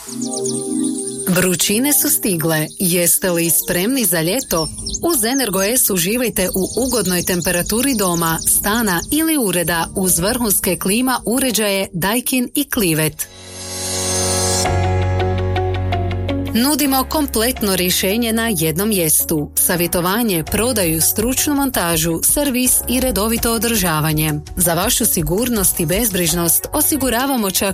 Vrućine su stigle. Jeste li spremni za ljeto? Uz Energo-S uživajte u ugodnoj temperaturi doma, stana ili ureda uz vrhunske klima uređaje Daikin i Clivet. Nudimo kompletno rješenje na jednom mjestu. Savjetovanje, prodaju, stručnu montažu, servis i redovito održavanje. Za vašu sigurnost i bezbrižnost osiguravamo čak